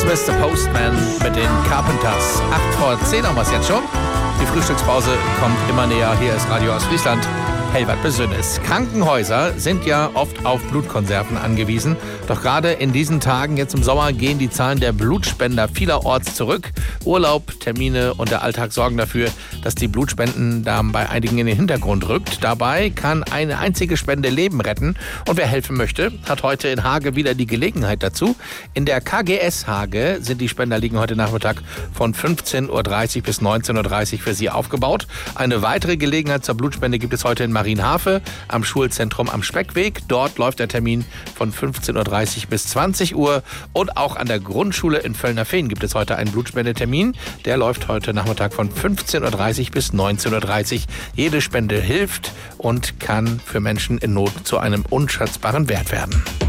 Mr. Postman mit den Carpenters. 8:10 haben wir es jetzt schon. Die Frühstückspause kommt immer näher. Hier ist Radio Ostfriesland. Helwart Besünnes. Krankenhäuser sind ja oft auf Blutkonserven angewiesen. Doch gerade in diesen Tagen, jetzt im Sommer, gehen die Zahlen der Blutspender vielerorts zurück. Urlaub, Termine und der Alltag sorgen dafür, dass die Blutspenden da bei einigen in den Hintergrund rückt. Dabei kann eine einzige Spende Leben retten. Und wer helfen möchte, hat heute in Hage wieder die Gelegenheit dazu. In der KGS Hage sind die Spenderliegen heute Nachmittag von 15:30 bis 19:30 für Sie aufgebaut. Eine weitere Gelegenheit zur Blutspende gibt es heute in Marienhafe am Schulzentrum am Speckweg. Dort läuft der Termin von 15:30 bis 20 Uhr. Und auch an der Grundschule in Völlnerfehn gibt es heute einen Blutspendetermin. Der läuft heute Nachmittag von 15:30 bis 19:30 Uhr. Jede Spende hilft und kann für Menschen in Not zu einem unschätzbaren Wert werden.